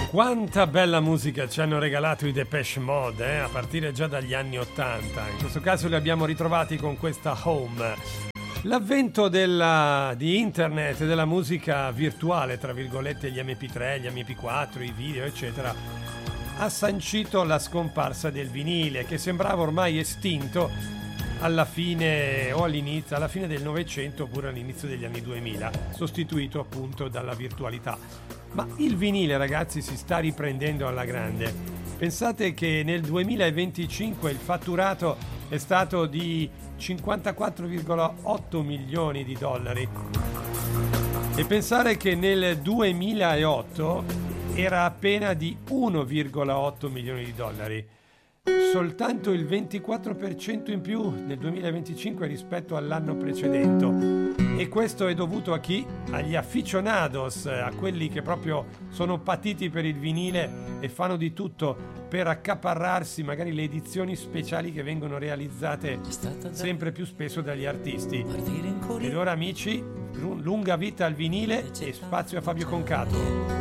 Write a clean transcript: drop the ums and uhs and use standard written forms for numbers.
Quanta bella musica ci hanno regalato i Depeche Mode, a partire già dagli anni '80. In questo caso li abbiamo ritrovati con questa Home. L'avvento di internet e della musica virtuale, tra virgolette, gli MP3, gli MP4, i video, eccetera, ha sancito la scomparsa del vinile, che sembrava ormai estinto alla fine o all'inizio, alla fine del Novecento oppure all'inizio degli anni 2000, sostituito appunto dalla virtualità. Ma il vinile, ragazzi, si sta riprendendo alla grande. Pensate che nel 2025 il fatturato è stato di 54,8 milioni di dollari e pensare che nel 2008 era appena di 1,8 milioni di dollari. Soltanto il 24% in più nel 2025 rispetto all'anno precedente. E questo è dovuto a chi? Agli aficionados, a quelli che proprio sono patiti per il vinile e fanno di tutto per accaparrarsi magari le edizioni speciali che vengono realizzate sempre più spesso dagli artisti. Ed ora, amici, lunga vita al vinile e spazio a Fabio Concato.